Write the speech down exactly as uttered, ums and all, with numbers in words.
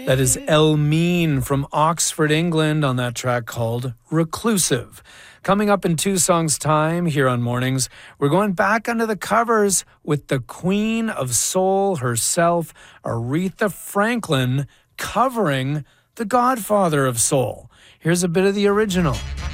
That is Elmeen from Oxford, England, on that track called Reclusive. Coming up in two songs' time here on Mornings, we're going back under the covers with the Queen of Soul herself, Aretha Franklin, covering the Godfather of Soul. Here's a bit of the original.